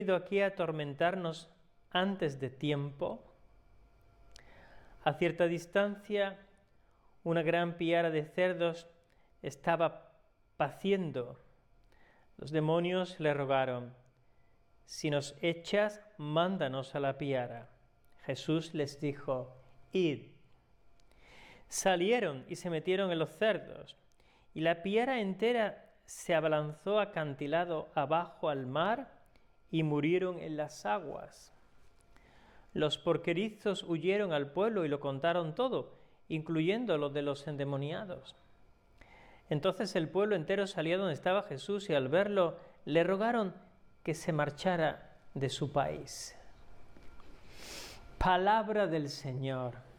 venido aquí a atormentarnos antes de tiempo. A cierta distancia, una gran piara de cerdos estaba paciendo. Los demonios le rogaron: si nos echas, mándanos a la piara. Jesús les dijo: id. Salieron y se metieron en los cerdos, y la piara entera se abalanzó acantilado abajo al mar y murieron en las aguas. Los porquerizos huyeron al pueblo y lo contaron todo, incluyendo los de los endemoniados. Entonces el pueblo entero salió donde estaba Jesús y al verlo le rogaron que se marchara de su país. Palabra del Señor.